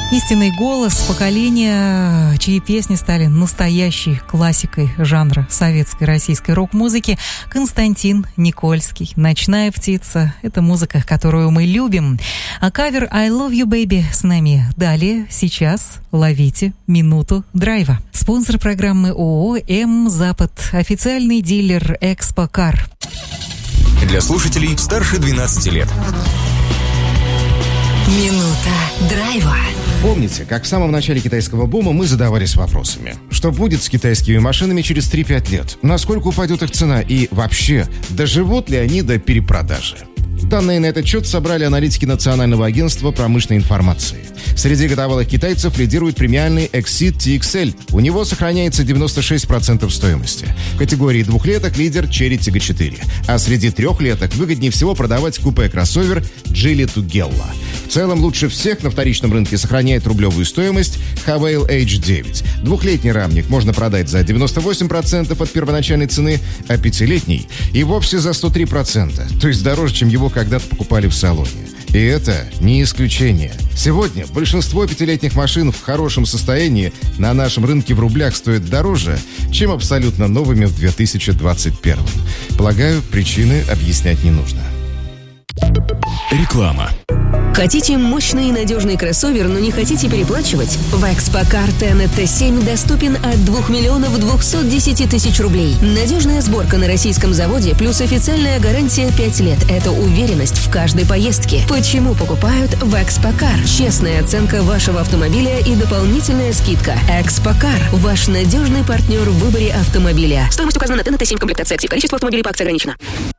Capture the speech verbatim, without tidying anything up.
Истинный голос поколения, чьи песни стали настоящей классикой жанра советской российской рок-музыки. Константин Никольский, «Ночная птица» — это музыка, которую мы любим. А кавер «I Love You, Baby» с нами далее. Сейчас ловите минуту драйва. Спонсор программы ООО «М Запад», официальный дилер «Экспокар». Для слушателей старше двенадцати лет. Минута драйва. Помните, как в самом начале китайского бума мы задавались вопросами. Что будет с китайскими машинами через три-пять лет? Насколько упадет их цена? И вообще, доживут ли они до перепродажи? Данные на этот счет собрали аналитики Национального агентства промышленной информации. Среди годовалых китайцев лидирует премиальный Exit ти икс эль. У него сохраняется девяносто шесть процентов стоимости. В категории двухлеток лидер Chery Tiggo четыре. А среди трехлеток выгоднее всего продавать купе-кроссовер Geely Tugela. В целом лучше всех на вторичном рынке сохраняет рублевую стоимость Havail эйч девять. Двухлетний рамник можно продать за девяносто восемь процентов от первоначальной цены, а пятилетний и вовсе за сто три процента. То есть дороже, чем его когда-то покупали в салоне. И это не исключение. Сегодня большинство пятилетних машин в хорошем состоянии на нашем рынке в рублях стоят дороже, чем абсолютно новыми в две тысячи двадцать первом. Полагаю, причины объяснять не нужно. Реклама. Хотите мощный и надежный кроссовер, но не хотите переплачивать? В Экспокар тэ эн тэ семь доступен от двух миллионов двухсот десяти тысяч рублей. Надежная сборка на российском заводе плюс официальная гарантия пять лет. Это уверенность в каждой поездке. Почему покупают в Экспокар? Честная оценка вашего автомобиля и дополнительная скидка. Экспокар – ваш надежный партнер в выборе автомобиля. Стоимость указана на тэ эн тэ семь, комплектация актив. Количество автомобилей по акции ограничено.